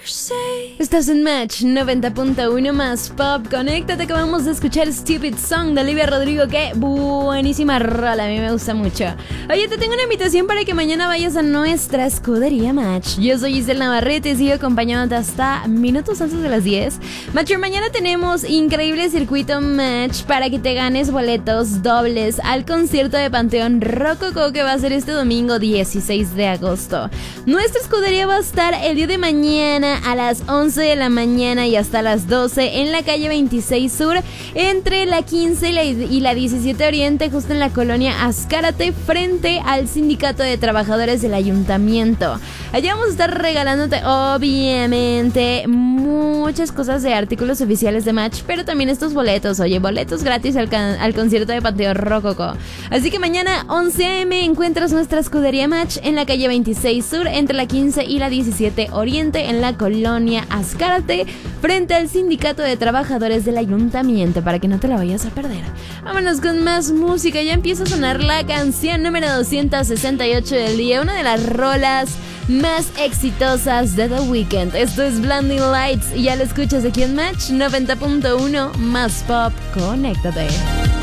Estás en Match 90.1 más Pop. Conéctate, que vamos a escuchar Stupid Song de Olivia Rodrigo. Qué buenísima rola, a mí me gusta mucho. Oye, te tengo una invitación para que mañana vayas a nuestra escudería Match. Yo soy Giselle Navarrete y sigo acompañándote hasta minutos antes de las 10. Matcher, mañana tenemos increíble circuito Match para que te ganes boletos dobles al concierto de Panteón Rococó, que va a ser este domingo 16 de agosto. Nuestra escudería va a estar el día de mañana a las 11 de la mañana y hasta las 12 en la calle 26 Sur, entre la 15 y la 17 Oriente, justo en la colonia Azcárate, frente al Sindicato de Trabajadores del Ayuntamiento. Allá vamos a estar regalándote, obviamente, muchas cosas de artículos oficiales de Match, pero también estos boletos, boletos gratis al concierto de Panteón Rococó. Así que mañana 11 a.m. encuentras nuestra escudería Match en la calle 26 Sur, entre la 15 y la 17 Oriente, en la colonia Azcárate, frente al Sindicato de Trabajadores del Ayuntamiento, para que no te la vayas a perder. Vámonos con más música. Ya empieza a sonar la canción número 268 del día, una de las rolas más exitosas de The Weeknd. Esto es Blinding Lights y ya lo escuchas aquí en Match 90.1 más Pop. Conéctate.